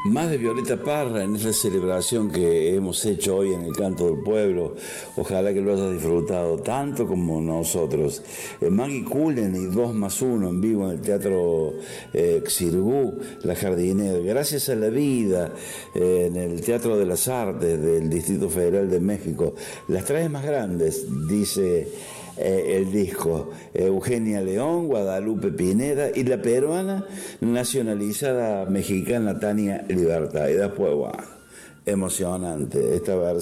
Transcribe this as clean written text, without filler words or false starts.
Más de Violeta Parra en esta celebración que hemos hecho hoy en el Canto del Pueblo. Ojalá que lo hayas disfrutado tanto como nosotros. Maggie Cullen y 2+1 en vivo en el Teatro Xirgu, La Jardinera. Gracias a la vida en el Teatro de las Artes del Distrito Federal de México. Las tres más grandes, dice el disco. Eugenia León, Guadalupe Pineda y la peruana nacionalizada mexicana Tania Libertad. Y después, wow, emocionante esta versión.